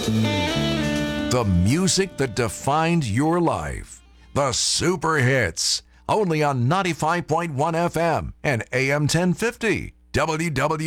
The music that defined your life. The Super Hits. Only on 95.1 FM and AM 1050. WW